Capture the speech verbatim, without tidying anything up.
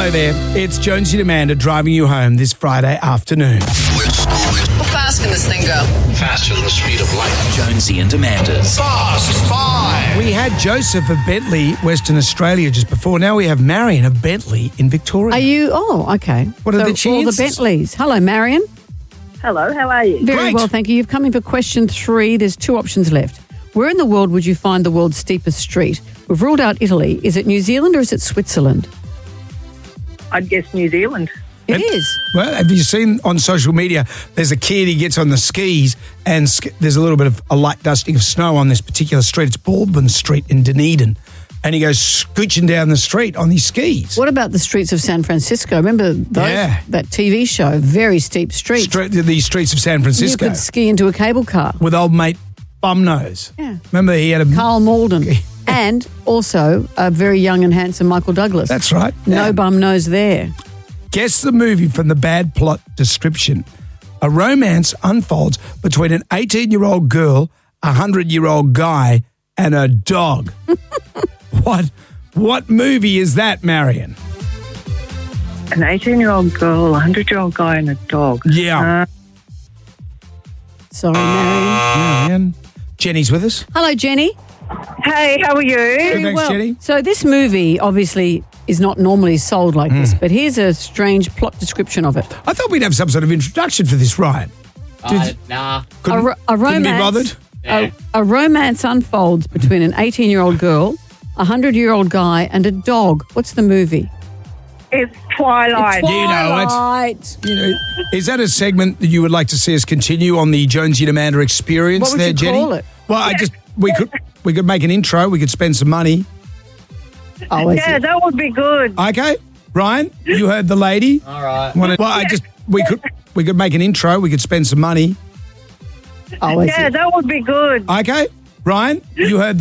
Hello there. It's Jonesy and Amanda driving you home this Friday afternoon. How fast can this thing go? Faster than the speed of light. Jonesy and Amanda's Fast Five. We had Joseph of Bentley, Western Australia, just before. Now we have Marion of Bentley in Victoria. Are you? Oh, okay. What are so the chances? All the Bentleys. Hello, Marion. Hello, how are you? Very Great. well, thank you. You've come in for question three. There's two options left. Where in the world would you find the world's steepest street? We've ruled out Italy. Is it New Zealand or is it Switzerland? I'd guess New Zealand. It And- is. Well, have you seen on social media, there's a kid, he gets on the skis and sk- there's a little bit of a light dusting of snow on this particular street. It's Baldwin Street in Dunedin. And he goes scooching down the street on his skis. What about the streets of San Francisco? Remember those, Yeah. that T V show? Very steep streets. Stre- the streets of San You Francisco could ski into a cable car. with old mate Bumnose. Yeah. Remember he had a... Carl Malden. And also a very young and handsome Michael Douglas. That's right. No Yeah. bum nose there. Guess the movie from the bad plot description. A romance unfolds between an eighteen-year-old girl, a hundred-year-old guy, and a dog. What what movie is that, Marion? An eighteen-year-old girl, a hundred-year-old guy, and a dog. Yeah. Uh, Sorry, Marion. Marion. Jenny's with us. Hello, Jenny. hey, how are you? Good, thanks, well, Jenny. So this movie obviously is not normally sold like Hmm. this, but here's a strange plot description of it. I thought we'd have some sort of introduction for this, Ryan. Uh, nah. Couldn't, a, ro- a couldn't be romance, bothered? A, a romance unfolds between an eighteen-year-old girl, a hundred-year-old guy, and a dog. What's the movie? It's Twilight. You know it. Twilight. You know, is that a segment that you would like to see us continue on the Jonesy and Amanda experience What would there, you Jenny? call it? Well, I just we could we could make an intro, we could spend some money. Oh, is Yeah, it? that would be good. Okay, Ryan, you heard the lady. All right. Wanna- well, I just we could we could make an intro. We could spend some money. Oh, is Yeah, it? that would be good. Okay, Ryan, you heard the